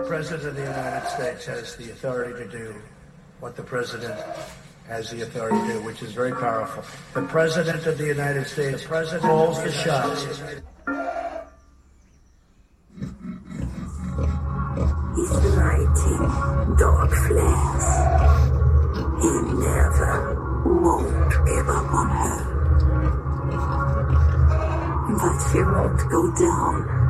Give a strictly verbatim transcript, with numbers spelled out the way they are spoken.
President of the United States has the authority to do what the President has the authority to do, which is very powerful. The President of the United States, the President calls the shots. He's lighting dark flares. He never, won't give up on her. But she won't go down